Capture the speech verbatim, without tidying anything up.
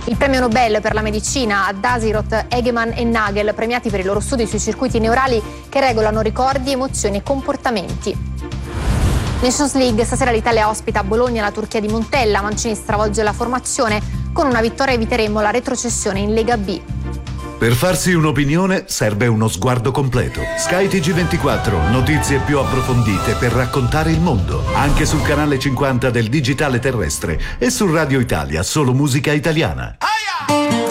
Il premio Nobel per la medicina a Dasyroth, Egeman e Nagel, premiati per i loro studi sui circuiti neurali che regolano ricordi, emozioni e comportamenti. Nations League, stasera l'Italia ospita a Bologna la Turchia di Montella. Mancini stravolge la formazione. Con una vittoria eviteremo la retrocessione in Lega B. Per farsi un'opinione serve uno sguardo completo. Sky T G ventiquattro, notizie più approfondite per raccontare il mondo. Anche sul canale cinquanta del digitale terrestre e su Radio Italia, solo musica italiana.